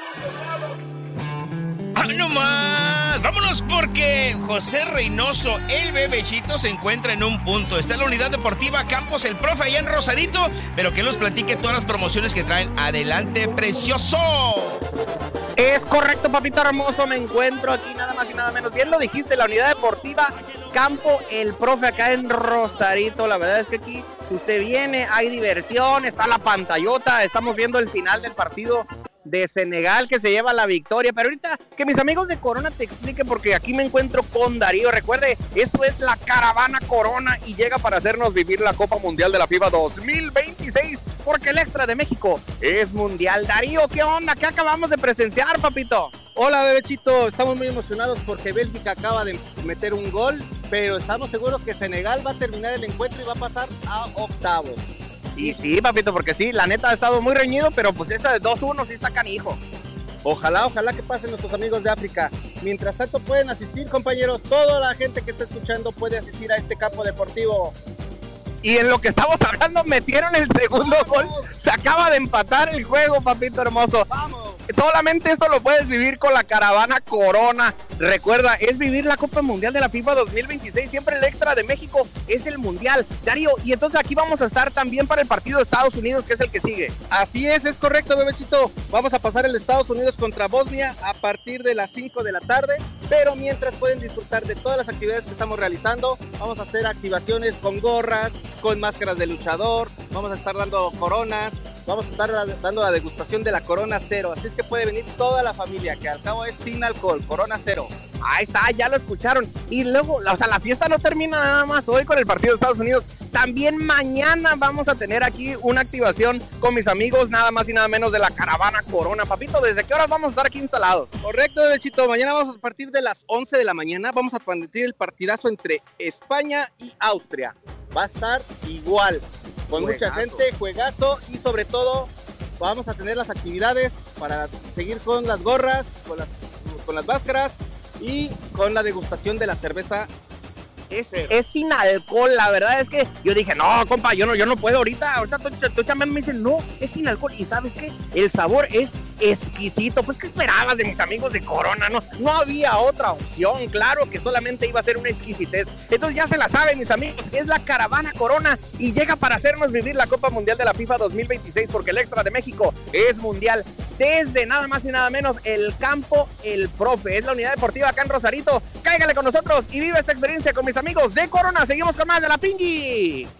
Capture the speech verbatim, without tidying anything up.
¡Ah, no más! ¡Vámonos porque José Reynoso, el bebecito, se encuentra en un punto! Está en la Unidad Deportiva Campos El Profe, allá en Rosarito, pero que nos platique todas las promociones que traen. ¡Adelante, precioso! Es correcto, papito hermoso, me encuentro aquí nada más y nada menos. Bien lo dijiste, la Unidad Deportiva Campo El Profe, acá en Rosarito. La verdad es que aquí, si usted viene, hay diversión, está la pantallota, estamos viendo el final del partido de Senegal que se lleva la victoria, pero ahorita que mis amigos de Corona te expliquen, porque aquí me encuentro con Darío. Recuerde, esto es la Caravana Corona y llega para hacernos vivir la Copa Mundial de la FIFA dos mil veintiséis, porque el extra de México es mundial. Darío, ¿qué onda? ¿Qué acabamos de presenciar, papito? Hola, bebechito, estamos muy emocionados porque Bélgica acaba de meter un gol, pero estamos seguros que Senegal va a terminar el encuentro y va a pasar a octavos. Sí, sí, papito, porque sí, la neta ha estado muy reñido, pero pues esa de dos uno sí está canijo. Ojalá, ojalá que pasen nuestros amigos de África. Mientras tanto pueden asistir, compañeros, toda la gente que está escuchando puede asistir a este campo deportivo. Y en lo que estamos hablando, metieron el segundo ¡Vamos! Gol, se acaba de empatar el juego, papito hermoso. ¡Vamos! Solamente esto lo puedes vivir con la Caravana Corona. Recuerda, es vivir la Copa Mundial de la FIFA dos mil veintiséis. Siempre el extra de México es el mundial. Darío, y entonces aquí vamos a estar también para el partido de Estados Unidos, que es el que sigue. Así es, es correcto, bebechito. Vamos a pasar el Estados Unidos contra Bosnia a partir de las cinco de la tarde. Pero mientras pueden disfrutar de todas las actividades que estamos realizando, vamos a hacer activaciones con gorras, con máscaras de luchador, vamos a estar dando coronas, vamos a estar dando la degustación de la Corona Cero, así es que puede venir toda la familia, que al cabo es sin alcohol, Corona Cero. Ahí está, ya lo escucharon. Y luego, o sea, la fiesta no termina nada más hoy con el partido de Estados Unidos. También mañana vamos a tener aquí una activación con mis amigos, nada más y nada menos de la Caravana Corona. Papito, ¿desde qué horas vamos a estar aquí instalados? Correcto, bebechito, mañana vamos a partir de las once de la mañana, vamos a transmitir el partidazo entre España y Austria. Va a estar igual, con juegazo. Mucha gente, juegazo, y sobre todo vamos a tener las actividades para seguir con las gorras, con las, con las máscaras y con la degustación de la cerveza. Es, es sin alcohol, la verdad es que yo dije, no, compa, yo no, yo no puedo ahorita, ahorita estoy chambeando, me dicen, no, es sin alcohol, y ¿sabes qué? El sabor es exquisito. Pues, ¿qué esperabas de mis amigos de Corona? No, no había otra opción, claro que solamente iba a ser una exquisitez. Entonces ya se la saben, mis amigos, es la Caravana Corona y llega para hacernos vivir la Copa Mundial de la FIFA dos mil veintiséis, porque el extra de México es mundial. Desde nada más y nada menos el Campo El Profe, es la Unidad Deportiva acá en Rosarito. Cáigale con nosotros y vive esta experiencia con mis amigos de Corona. Seguimos con más de la Pingui.